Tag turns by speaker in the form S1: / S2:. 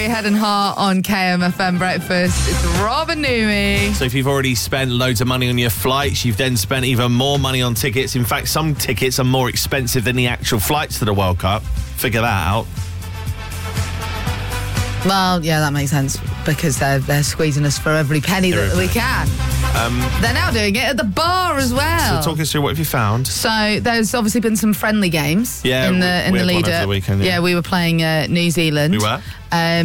S1: Head and Heart on KMFM Breakfast. It's Rob and Numi.
S2: So if you've already spent loads of money on your flights, you've then spent even more money on tickets. In fact, some tickets are more expensive than the actual flights to the World Cup. Figure that out.
S1: Well, yeah, that makes sense because they're squeezing us for every penny that we can. They're now doing it at the bar as well.
S2: So talk us through, what have you found?
S1: So there's obviously been some friendly games in the lead up.
S2: Weekend,
S1: yeah, we were playing New Zealand.
S2: We were.